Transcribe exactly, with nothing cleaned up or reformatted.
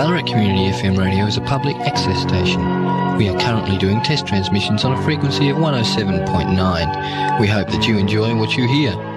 Ballarat Community F M Radio is a public access station. We are currently doing test transmissions on a frequency of one oh seven point nine. We hope that you enjoy what you hear.